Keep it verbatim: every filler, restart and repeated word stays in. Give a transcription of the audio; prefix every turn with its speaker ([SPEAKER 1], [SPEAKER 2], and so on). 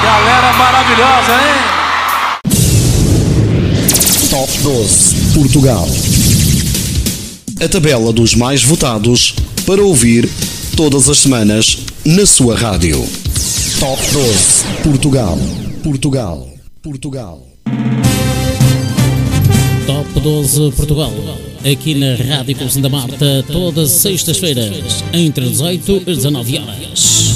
[SPEAKER 1] Galera maravilhosa, hein?
[SPEAKER 2] Top doze Portugal. A tabela dos mais votados para ouvir todas as semanas na sua rádio. Top doze Portugal. Portugal. Portugal.
[SPEAKER 3] Top doze Portugal. Aqui na Rádio Conceição da Marta, todas as sextas-feiras, entre dezoito e dezanove horas.